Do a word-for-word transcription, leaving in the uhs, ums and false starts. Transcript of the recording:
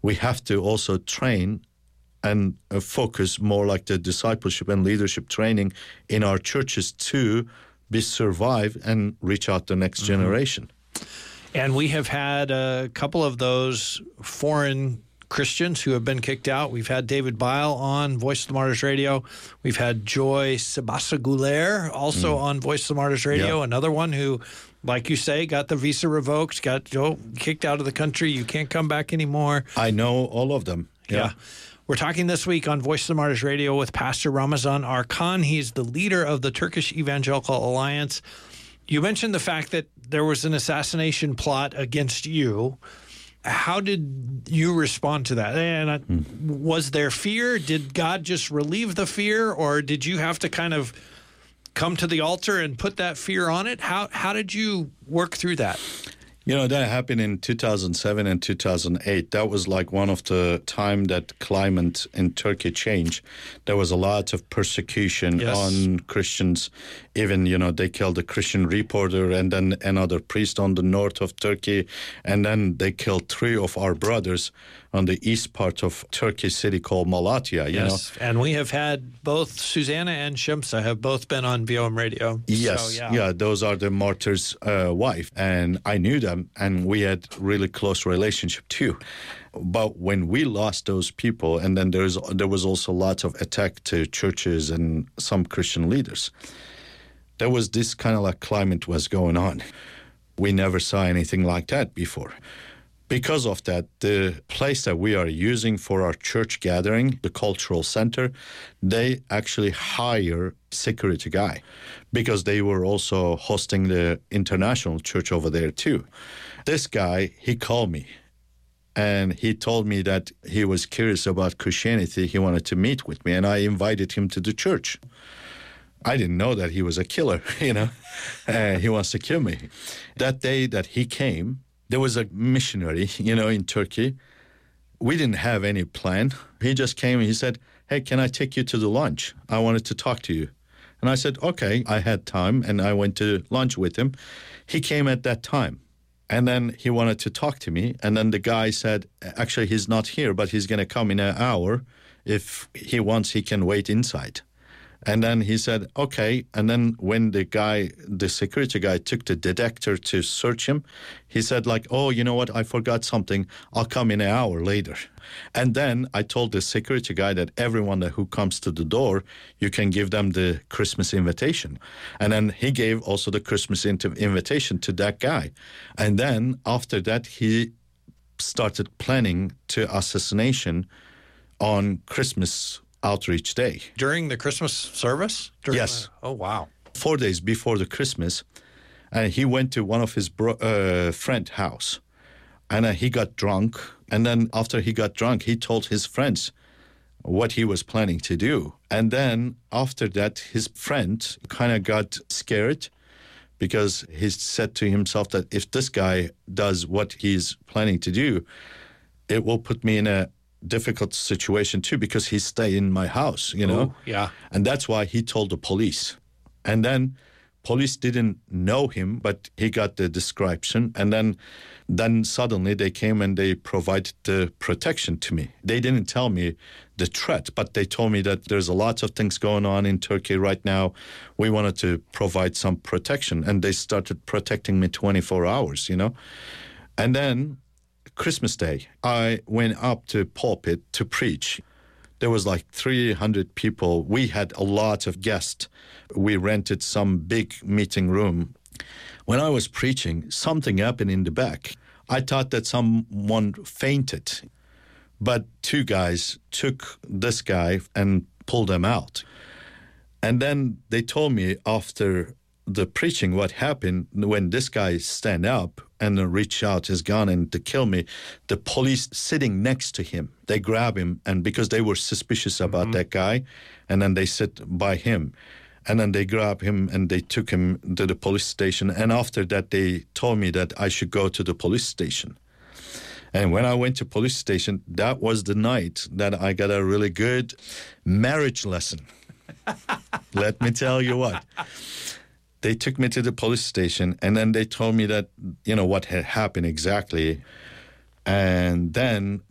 we have to also train and uh, focus more like the discipleship and leadership training in our churches to be survive and reach out the next mm-hmm. generation. And we have had a couple of those foreign Christians who have been kicked out. We've had David Bile on Voice of the Martyrs Radio. We've had Joy Sebastien-Gouler also mm. on Voice of the Martyrs Radio, yeah. another one who, like you say, got the visa revoked, got Joe kicked out of the country. You can't come back anymore. I know all of them. Yeah. yeah. We're talking this week on Voice of the Martyrs Radio with Pastor Ramazan Arkan. He's the leader of the Turkish Evangelical Alliance. You mentioned the fact that there was an assassination plot against you. How did you respond to that? And uh, hmm. was there fear? Did God just relieve the fear, or did you have to kind of come to the altar and put that fear on it? How how did you work through that? You know, that happened in two thousand seven and two thousand eight. That was like one of the time that climate in Turkey changed. There was a lot of persecution yes. on Christians. Even, you know, they killed a Christian reporter and then another priest on the north of Turkey. And then they killed three of our brothers on the east part of Turkey city called Malatya, you yes. know. And we have had both Susanna and Shimsa have both been on V O M Radio. Yes, so, yeah. yeah, those are the martyr's uh, wife. And I knew them, and we had really close relationship too. But when we lost those people, and then there's there was also lots of attack to churches and some Christian leaders, there was this kind of like climate was going on. We never saw anything like that before. Because of that, the place that we are using for our church gathering, the cultural center, they actually hire security guy because they were also hosting the international church over there too. This guy, he called me and he told me that he was curious about Christianity. He wanted to meet with me, and I invited him to the church. I didn't know that he was a killer, you know. uh, he wants to kill me. That day that he came, there was a missionary, you know, in Turkey. We didn't have any plan. He just came and he said, hey, can I take you to the lunch? I wanted to talk to you. And I said, okay. I had time, and I went to lunch with him. He came at that time, and then he wanted to talk to me. And then the guy said, actually, he's not here, but he's going to come in an hour. If he wants, he can wait inside. And then he said, okay. And then when the guy, the security guy took the detector to search him, he said like, oh, you know what? I forgot something. I'll come in an hour later. And then I told the security guy that everyone that who comes to the door, you can give them the Christmas invitation. And then he gave also the Christmas invitation to that guy. And then after that, he started planning to assassination on Christmas Outreach Day. During the Christmas service? During yes. The, oh, wow. Four days before the Christmas, and he went to one of his bro- uh, friend's house, and uh, he got drunk. And then after he got drunk, he told his friends what he was planning to do. And then after that, his friend kind of got scared because he said to himself that if this guy does what he's planning to do, it will put me in a difficult situation too, because he stay in my house, you know. Ooh, yeah. And that's why he told the police. And then police didn't know him, but he got the description. And then then suddenly they came and they provided the protection to me. They didn't tell me the threat, but they told me that there's a lot of things going on in Turkey right now. We wanted to provide some protection, and they started protecting me twenty-four hours, you know. And then Christmas Day, I went up to pulpit to preach. There was like three hundred people. We had a lot of guests. We rented some big meeting room. When I was preaching, something happened in the back. I thought that someone fainted, but two guys took this guy and pulled him out. And then they told me after the preaching what happened when this guy stand up and reach out his gun and to kill me. The police sitting next to him, they grab him, and because they were suspicious about mm-hmm. that guy, and then they sit by him, and then they grab him and they took him to the police station. And after that, they told me that I should go to the police station. And when I went to police station, that was the night that I got a really good marriage lesson. Let me tell you what. They took me to the police station, and then they told me that, you know, what had happened exactly. And then